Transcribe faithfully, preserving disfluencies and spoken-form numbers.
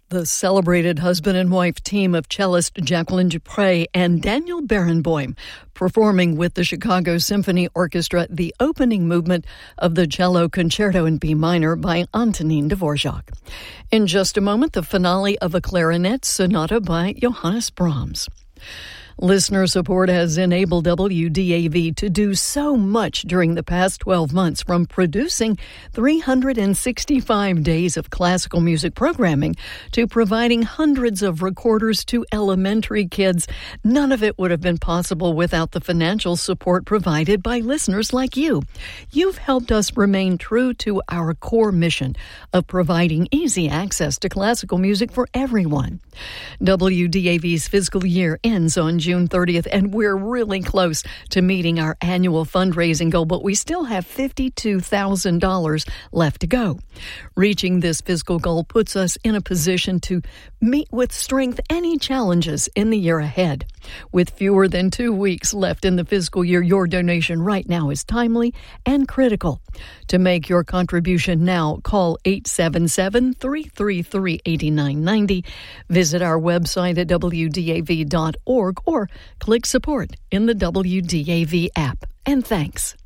The celebrated husband and wife team of cellist Jacqueline Dupre and Daniel Barenboim performing with the Chicago Symphony Orchestra the opening movement of the Cello Concerto in B minor by Antonin Dvorak. In just a moment, the finale of a clarinet sonata by Johannes Brahms. Listener support has enabled W D A V to do so much during the past twelve months, from producing three hundred sixty-five days of classical music programming to providing hundreds of recorders to elementary kids. None of it would have been possible without the financial support provided by listeners like you. You've helped us remain true to our core mission of providing easy access to classical music for everyone. W D A V's fiscal year ends on June thirtieth, and we're really close to meeting our annual fundraising goal, but we still have fifty-two thousand dollars left to go. Reaching this fiscal goal puts us in a position to meet with strength any challenges in the year ahead. With fewer than two weeks left in the fiscal year, your donation right now is timely and critical. To make your contribution now, call eight seven seven, three three three, eight nine nine zero, visit our website at W D A V dot org, or click support in the W D A V app. And thanks.